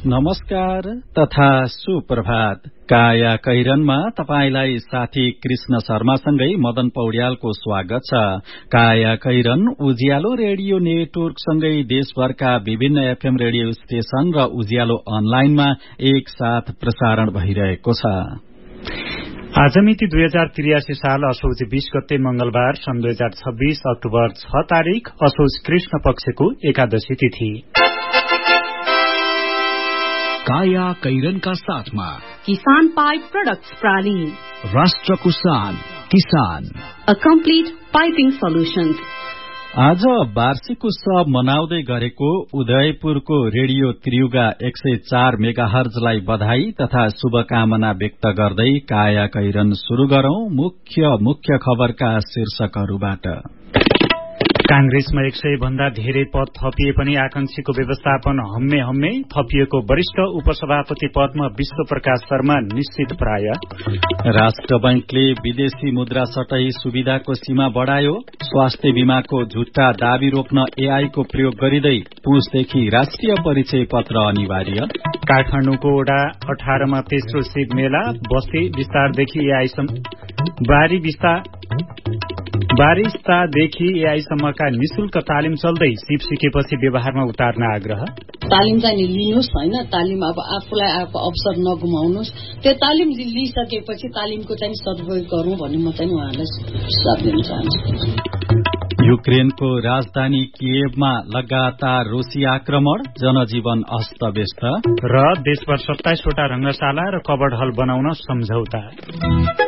नमस्कार तथा सुप्रभात। काया कैरनमा तपाईलाई साथी कृष्ण शर्मासँगै मदन पौड्यालको स्वागत छ। काया कैरन उज्यालो रेडियो नेटवर्कसँगै देशभरका विभिन्न एफएम रेडियो स्टेशन र उज्यालो अनलाइनमा एक साथ प्रसारण भइरहेको छ। आज मिति 2083 साल असोज 20 गते मंगलबार सन् 2026 अक्टोबर 6 तारिक असोज कृष्ण पक्षको एकादशी तिथि। काया कैरनका साथमा किसान पाइप प्रोडक्ट्स प्राली, राष्ट्रको शान किसान, अ कम्प्लिट पाइपिङ सोल्युशन्स। आज वार्षिक उत्सव मनाउँदै गरेको उदयपुरको रेडियो त्रियुगा 104 मेगाहर्जलाई बधाई तथा शुभकामना व्यक्त गर्दै काया कैरन शुरू गरौं। मुख्य खबरका शीर्षकहरूबाट। कांग्रेसमा 100 भन्दा धेरै पद थपिए पनि आकांक्षीको व्यवस्थापन हम्मे थपिएको वरिष्ठ उपसभापति पदमा विश्व प्रकाश शर्मा निश्चित प्राय। राष्ट्र बैंकले विदेशी मुद्रा सटही सुविधाको सीमा बढ़ायो। स्वास्थ्य बीमाको झुट्टा दावी रोक्न एआई को प्रयोग गरिँदै पुसदेखि राष्ट्रिय परिचय पत्र अनिवार्य। काठमाडौँको ओडा 18 मा तेस्रो शिव मेला बस्ती विस्तारदेखि बारिस्तादेखि एआईसम्मका निशुल्क तालिम चल्दै सिप सिकेपछि व्यवहारमा उतार्न आग्रह। तालिम चाहिँ लिनुहोस् हैन, तालिम अब आफूलाई आएको अवसर नगुमाउनुहोस्। त्यो तालिम लिइसकेपछि तालिमको चाहिँ सदुपयोग गरौं भन्ने म चाहिँ उहाँलाई सुझाव दिन चाहन्छु। युक्रेनको राजधानी किएभमा लगातार रुसी आक्रमण, जनजीवन अस्तव्यस्त। र देशभर 27 वटा रंगशाला र कबड हल बनाउन सम्झौता।